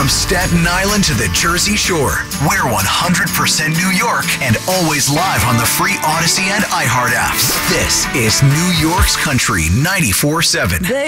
From Staten Island to the Jersey Shore, we're 100% New York and always live on the free Odyssey and iHeart apps. This is New York's Country 94.7.